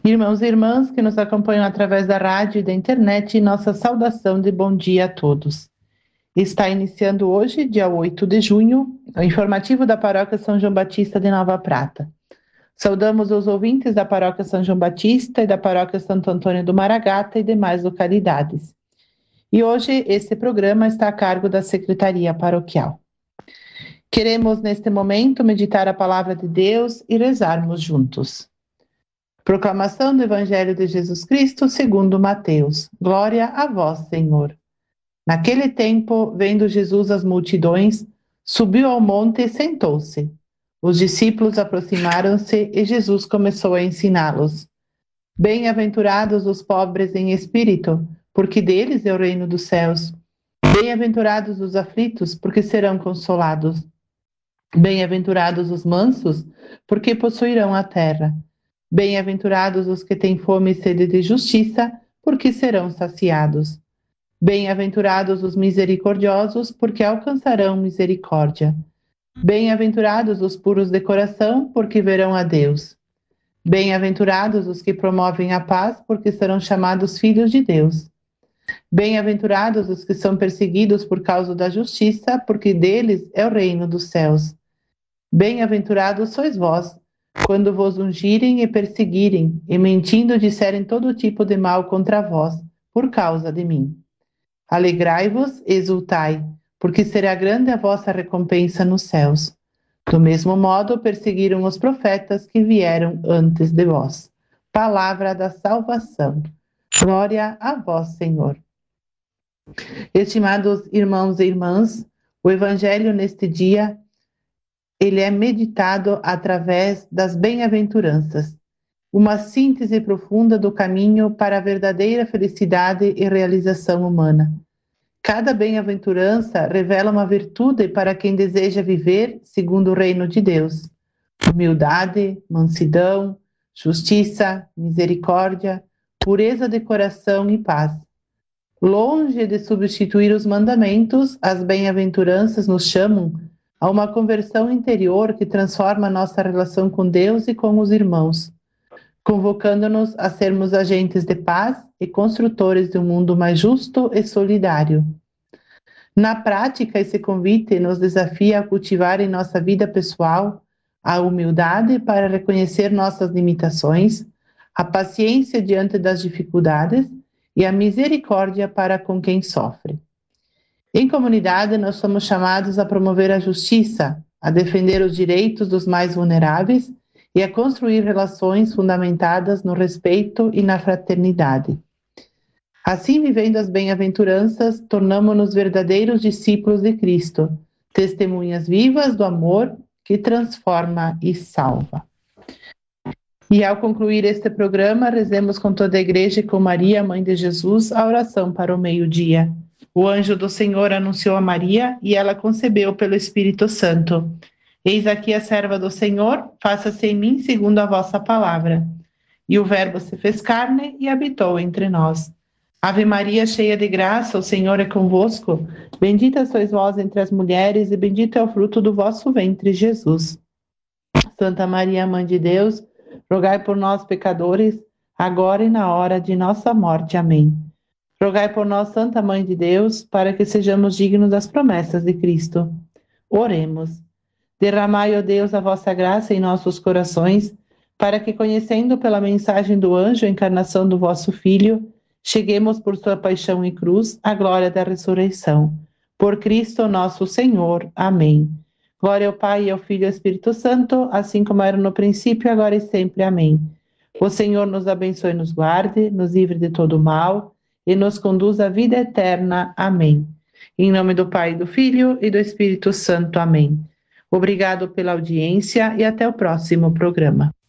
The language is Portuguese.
Irmãos e irmãs que nos acompanham através da rádio e da internet, nossa saudação de bom dia a todos. Está iniciando hoje, dia 8 de junho, o informativo da Paróquia São João Batista de Nova Prata. Saudamos os ouvintes da Paróquia São João Batista e da Paróquia Santo Antônio do Maragata e demais localidades. E hoje esse programa está a cargo da Secretaria Paroquial. Queremos, neste momento, meditar a palavra de Deus e rezarmos juntos. Proclamação do Evangelho de Jesus Cristo segundo Mateus. Glória a vós, Senhor. Naquele tempo, vendo Jesus as multidões, subiu ao monte e sentou-se. Os discípulos aproximaram-se e Jesus começou a ensiná-los. Bem-aventurados os pobres em espírito, porque deles é o reino dos céus. Bem-aventurados os aflitos, porque serão consolados. Bem-aventurados os mansos, porque possuirão a terra. Bem-aventurados os que têm fome e sede de justiça, porque serão saciados. Bem-aventurados os misericordiosos, porque alcançarão misericórdia. Bem-aventurados os puros de coração, porque verão a Deus. Bem-aventurados os que promovem a paz, porque serão chamados filhos de Deus. Bem-aventurados os que são perseguidos por causa da justiça, porque deles é o reino dos céus. Bem-aventurados sois vós, quando vos ungirem e perseguirem, e mentindo disserem todo tipo de mal contra vós, por causa de mim. Alegrai-vos e exultai, porque será grande a vossa recompensa nos céus. Do mesmo modo perseguiram os profetas que vieram antes de vós. Palavra da salvação. Glória a vós, Senhor. Estimados irmãos e irmãs, o Evangelho neste dia ele é meditado através das bem-aventuranças, uma síntese profunda do caminho para a verdadeira felicidade e realização humana. Cada bem-aventurança revela uma virtude para quem deseja viver segundo o reino de Deus. Humildade, mansidão, justiça, misericórdia, pureza de coração e paz. Longe de substituir os mandamentos, as bem-aventuranças nos chamam a uma conversão interior que transforma nossa relação com Deus e com os irmãos, convocando-nos a sermos agentes de paz e construtores de um mundo mais justo e solidário. Na prática, esse convite nos desafia a cultivar em nossa vida pessoal a humildade para reconhecer nossas limitações, a paciência diante das dificuldades e a misericórdia para com quem sofre. Em comunidade, nós somos chamados a promover a justiça, a defender os direitos dos mais vulneráveis e a construir relações fundamentadas no respeito e na fraternidade. Assim, vivendo as bem-aventuranças, tornamo-nos verdadeiros discípulos de Cristo, testemunhas vivas do amor que transforma e salva. E ao concluir este programa, rezemos com toda a Igreja e com Maria, Mãe de Jesus, a oração para o meio-dia. O anjo do Senhor anunciou a Maria e ela concebeu pelo Espírito Santo. Eis aqui a serva do Senhor, faça-se em mim segundo a vossa palavra. E o Verbo se fez carne e habitou entre nós. Ave Maria, cheia de graça, o Senhor é convosco. Bendita sois vós entre as mulheres e bendito é o fruto do vosso ventre, Jesus. Santa Maria, Mãe de Deus, rogai por nós, pecadores, agora e na hora de nossa morte. Amém. Rogai por nós, Santa Mãe de Deus, para que sejamos dignos das promessas de Cristo. Oremos. Derramai, ó Deus, a vossa graça em nossos corações, para que, conhecendo pela mensagem do anjo a encarnação do vosso Filho, cheguemos por sua paixão e cruz à glória da ressurreição. Por Cristo nosso Senhor. Amém. Glória ao Pai, ao Filho e ao Espírito Santo, assim como era no princípio, agora e sempre. Amém. O Senhor nos abençoe e nos guarde, nos livre de todo mal e nos conduz à vida eterna. Amém. Em nome do Pai, do Filho e do Espírito Santo. Amém. Obrigado pela audiência e até o próximo programa.